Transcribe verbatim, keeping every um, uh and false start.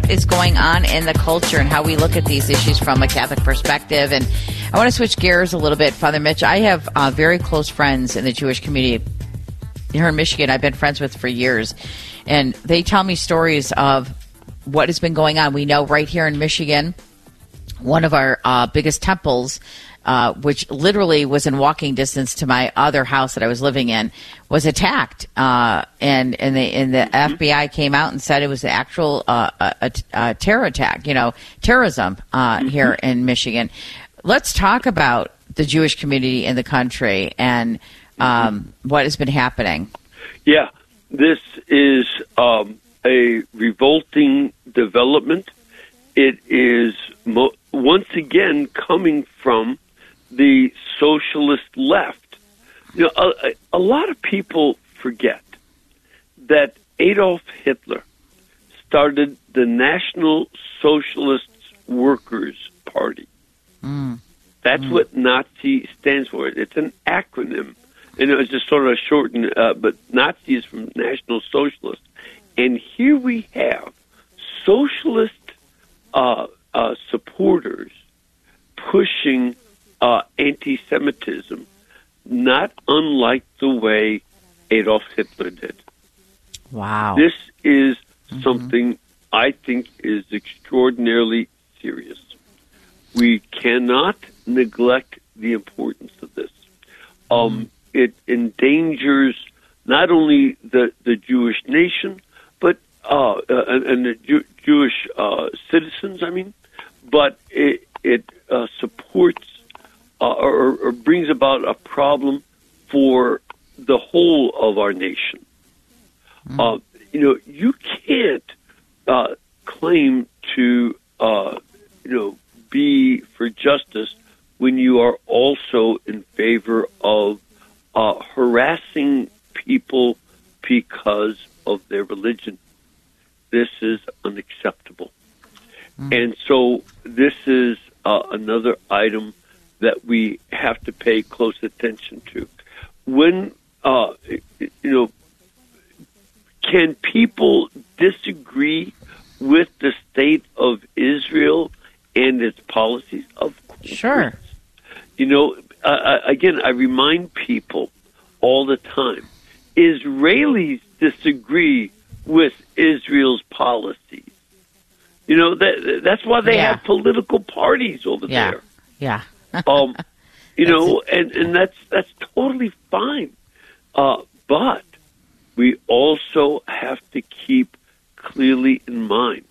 what is going on in the culture and how we look at these issues from a Catholic perspective. And I want to switch gears a little bit, Father Mitch. I have uh, very close friends in the Jewish community here in Michigan I've been friends with for years. And they tell me stories of what has been going on. We know right here in Michigan, one of our uh, biggest temples, uh, which literally was in walking distance to my other house that I was living in, was attacked. Uh, and and the, and the F B I came out and said it was an actual uh, a, a terror attack, you know, terrorism uh, mm-hmm. here in Michigan. Let's talk about the Jewish community in the country and um, what has been happening. Yeah, this is um, a revolting development. It is mo- once again coming from the socialist left. You know, a, a lot of people forget that Adolf Hitler started the National Socialist Workers Party. Mm. That's mm. what Nazi stands for. It's an acronym. And it was just sort of a shortened, uh, but Nazi is from National Socialist. And here we have socialist uh, uh, supporters pushing uh, anti-Semitism, not unlike the way Adolf Hitler did. Wow. This is mm-hmm. something I think is extraordinarily serious. We cannot neglect the importance of this. Um, mm-hmm. It endangers not only the, the Jewish nation, but uh, uh, and the Jew- Jewish uh, citizens. I mean, but it it uh, supports uh, or, or brings about a problem for the whole of our nation. Mm. Uh, you know, you can't uh, claim to uh, you know be for justice when you are also in favor of uh, harassing people because of their religion. This is unacceptable. Mm. And so this is uh, another item that we have to pay close attention to. When, uh, you know, can people disagree with the state of Israel and its policies? Of course. Sure. You know, uh, again, I remind people all the time, Israelis disagree with Israel's policies. You know, that, that's why they yeah. have political parties over yeah. there. Yeah. um, you know, and, and that's that's totally fine. Uh, but we also have to keep clearly in mind